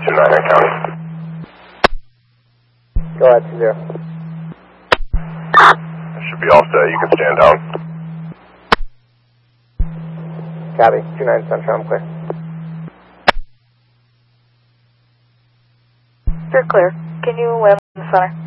Niner County. Go ahead, 20. Should be all set. You can stand down. Copy. 29 Central, I'm clear. You're clear. Can you land in the center?